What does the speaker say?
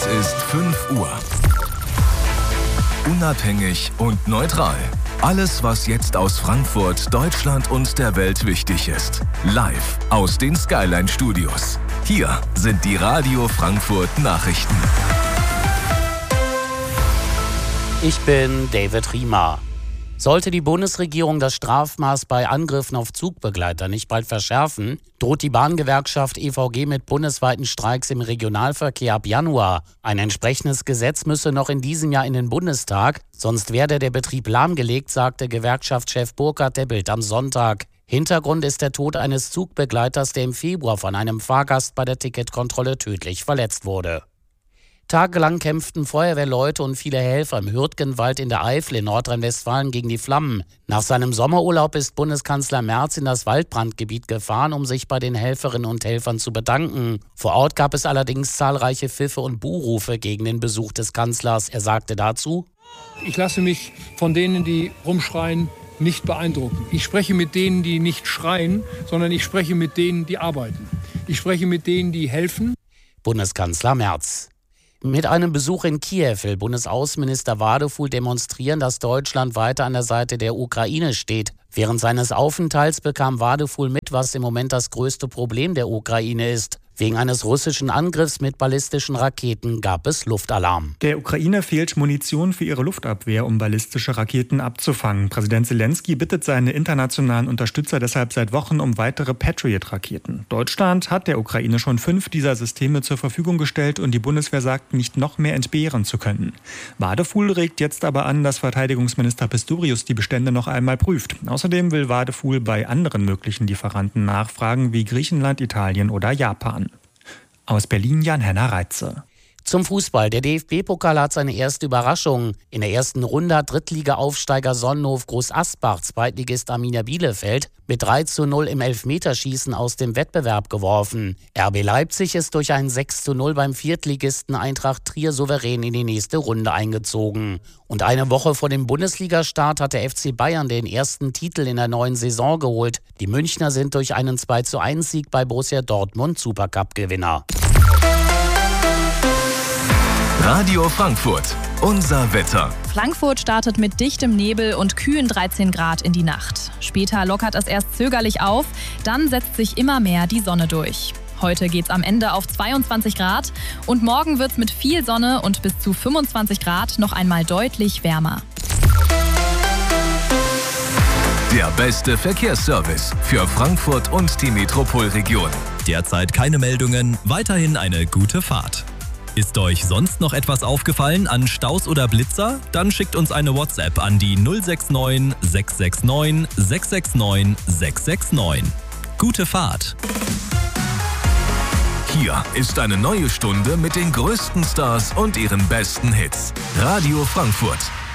Es ist 5 Uhr. Unabhängig und neutral. Alles, was jetzt aus Frankfurt, Deutschland und der Welt wichtig ist. Live aus den Skyline Studios. Hier sind die Radio Frankfurt Nachrichten. Ich bin David Riemer. Sollte die Bundesregierung das Strafmaß bei Angriffen auf Zugbegleiter nicht bald verschärfen, droht die Bahngewerkschaft EVG mit bundesweiten Streiks im Regionalverkehr ab Januar. Ein entsprechendes Gesetz müsse noch in diesem Jahr in den Bundestag, sonst werde der Betrieb lahmgelegt, sagte Gewerkschaftschef Burkhard der Bild am Sonntag. Hintergrund ist der Tod eines Zugbegleiters, der im Februar von einem Fahrgast bei der Ticketkontrolle tödlich verletzt wurde. Tagelang kämpften Feuerwehrleute und viele Helfer im Hürtgenwald in der Eifel in Nordrhein-Westfalen gegen die Flammen. Nach seinem Sommerurlaub ist Bundeskanzler Merz in das Waldbrandgebiet gefahren, um sich bei den Helferinnen und Helfern zu bedanken. Vor Ort gab es allerdings zahlreiche Pfiffe und Buhrufe gegen den Besuch des Kanzlers. Er sagte dazu: Ich lasse mich von denen, die rumschreien, nicht beeindrucken. Ich spreche mit denen, die nicht schreien, sondern ich spreche mit denen, die arbeiten. Ich spreche mit denen, die helfen. Bundeskanzler Merz. Mit einem Besuch in Kiew will Bundesaußenminister Wadefuhl demonstrieren, dass Deutschland weiter an der Seite der Ukraine steht. Während seines Aufenthalts bekam Wadefuhl mit, was im Moment das größte Problem der Ukraine ist. Wegen eines russischen Angriffs mit ballistischen Raketen gab es Luftalarm. Der Ukraine fehlt Munition für ihre Luftabwehr, um ballistische Raketen abzufangen. Präsident Zelensky bittet seine internationalen Unterstützer deshalb seit Wochen um weitere Patriot-Raketen. Deutschland hat der Ukraine schon 5 dieser Systeme zur Verfügung gestellt und die Bundeswehr sagt, nicht noch mehr entbehren zu können. Wadefuhl regt jetzt aber an, dass Verteidigungsminister Pistorius die Bestände noch einmal prüft. Außerdem will Wadefuhl bei anderen möglichen Lieferanten nachfragen, wie Griechenland, Italien oder Japan. Aus Berlin Jan-Henner Reitze. Zum Fußball. Der DFB-Pokal hat seine erste Überraschung. In der ersten Runde hat Drittliga-Aufsteiger Sonnenhof Groß-Asbach Zweitligist Arminia Bielefeld mit 3:0 im Elfmeterschießen aus dem Wettbewerb geworfen. RB Leipzig ist durch ein 6:0 beim Viertligisten Eintracht Trier souverän in die nächste Runde eingezogen. Und eine Woche vor dem Bundesligastart hat der FC Bayern den ersten Titel in der neuen Saison geholt. Die Münchner sind durch einen 2:1-Sieg bei Borussia Dortmund Supercup-Gewinner. Radio Frankfurt, unser Wetter. Frankfurt startet mit dichtem Nebel und kühlen 13 Grad in die Nacht. Später lockert es erst zögerlich auf, dann setzt sich immer mehr die Sonne durch. Heute geht's am Ende auf 22 Grad und morgen wird's mit viel Sonne und bis zu 25 Grad noch einmal deutlich wärmer. Der beste Verkehrsservice für Frankfurt und die Metropolregion. Derzeit keine Meldungen, weiterhin eine gute Fahrt. Ist euch sonst noch etwas aufgefallen an Staus oder Blitzer? Dann schickt uns eine WhatsApp an die 069 669 669 669. Gute Fahrt! Hier ist eine neue Stunde mit den größten Stars und ihren besten Hits. Radio Frankfurt.